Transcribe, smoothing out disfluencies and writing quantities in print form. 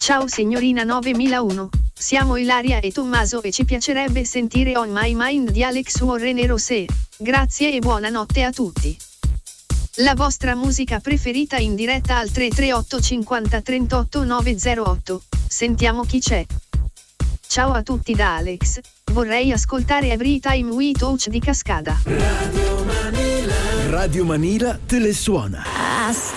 Ciao signorina 9001, siamo Ilaria e Tommaso e ci piacerebbe sentire On My Mind di Alex Warren e Rosé. Grazie e buonanotte a tutti. La vostra musica preferita in diretta al 338 50 38 908. Sentiamo chi c'è. Ciao a tutti da Alex, vorrei ascoltare Every Time We Touch di Cascada. Radio Manila te le suona.